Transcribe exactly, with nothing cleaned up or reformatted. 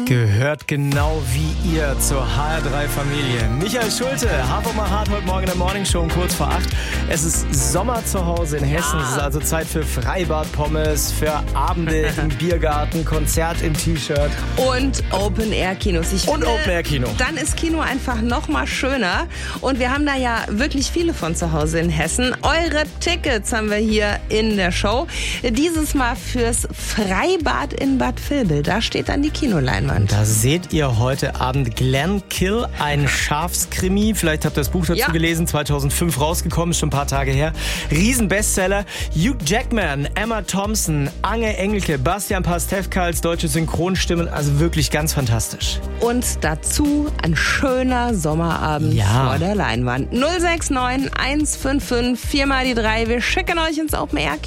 Gehört genau wie ihr zur H R drei Familie. Michael Schulte, Harpo mal hart heute Morgen in der Morning Show um kurz vor acht. Es ist Sommer zu Hause in Hessen. Ja. Es ist also Zeit für Freibad-Pommes, für Abende im Biergarten, Konzert im T-Shirt. Und Open-Air-Kinos. Und Open-Air-Kino. Dann ist Kino einfach noch mal schöner. Und wir haben da ja wirklich viele von zu Hause in Hessen. Eure Tickets haben wir hier in der Show. Dieses Mal fürs Freibad in Bad Vilbel. Da steht dann die Kinoleinwand. Da seht ihr heute Abend Glenn Kill, ein Schafskrimi. Vielleicht habt ihr das Buch dazu ja. gelesen, zweitausendfünf rausgekommen, ist schon ein paar Tage her. Riesenbestseller. Hugh Jackman, Emma Thompson, Ange Engelke, Bastian Pastewka als deutsche Synchronstimmen. Also wirklich ganz fantastisch. Und dazu ein schöner Sommerabend ja. vor der Leinwand. null sechs neun eins fünf fünf vier mal die drei. Wir schicken euch ins Open Air Kino.